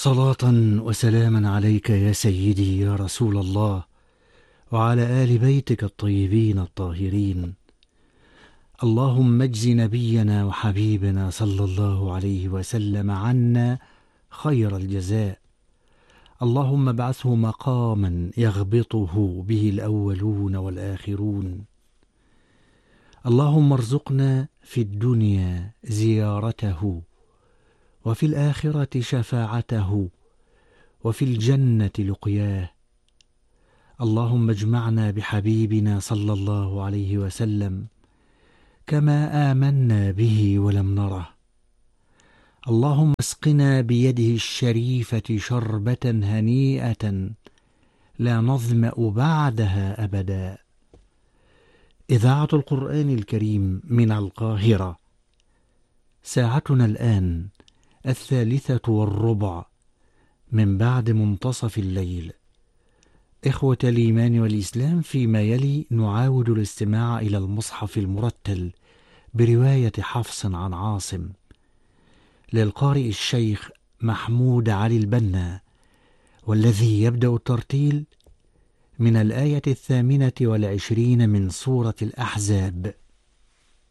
صلاة وسلاما عليك يا سيدي يا رسول الله، وعلى آل بيتك الطيبين الطاهرين. اللهم اجز نبينا وحبيبنا صلى الله عليه وسلم عنا خير الجزاء. اللهم ابعثه مقاما يغبطه به الأولون والآخرون. اللهم ارزقنا في الدنيا زيارته، وفي الآخرة شفاعته، وفي الجنة لقياه. اللهم اجمعنا بحبيبنا صلى الله عليه وسلم كما آمنا به ولم نره. اللهم اسقنا بيده الشريفة شربة هنيئة لا نظمأ بعدها أبدا. إذاعة القرآن الكريم من القاهرة. ساعتنا الآن 3:15 من بعد منتصف الليل. إخوة الإيمان والإسلام، فيما يلي نعاود الاستماع إلى المصحف المرتل برواية حفص عن عاصم للقارئ الشيخ محمود علي البنا، والذي يبدأ الترتيل من الآية 28 من سورة الأحزاب.